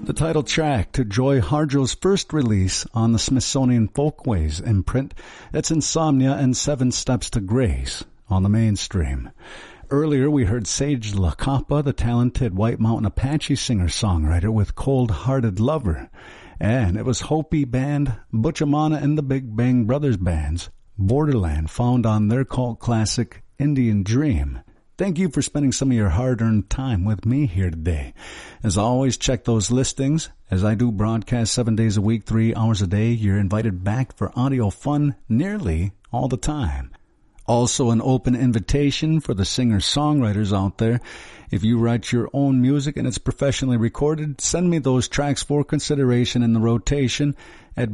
the title track to Joy Harjo's first release on the Smithsonian Folkways imprint. That's Insomnia and 7 Steps to Grace on the Mainstream. Earlier, we heard Sage LaCapa, the talented White Mountain Apache singer-songwriter, with Cold-Hearted Lover. And it was Hopi band Butch Amana and the Big Bang Brothers bands, Borderland, found on their cult classic Indian Dream. Thank you for spending some of your hard-earned time with me here today. As always, check those listings. As I do broadcast 7 days a week, 3 hours a day, you're invited back for audio fun nearly all the time. Also an open invitation for the singer-songwriters out there. If you write your own music and it's professionally recorded, send me those tracks for consideration in the rotation at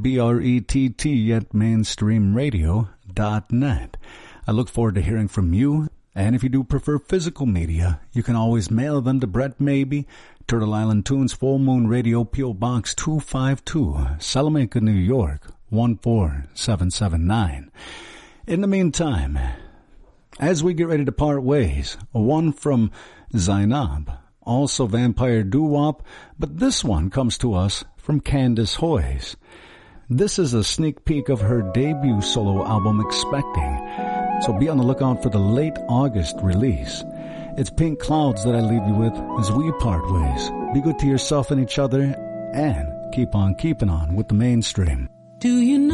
brett@mainstreamradio.net. I look forward to hearing from you. And if you do prefer physical media, you can always mail them to Brett Maybe, Turtle Island Tunes, Full Moon Radio, P.O. Box 252, Salamanca, New York, 14779. In the meantime, as we get ready to part ways, one from Zainab, also Vampire Doo-Wop, but this one comes to us from Candace Hoyes. This is a sneak peek of her debut solo album, Expecting, so be on the lookout for the late August release. It's Pink Clouds that I leave you with as we part ways. Be good to yourself and each other, and keep on keeping on with the Mainstream. Do you know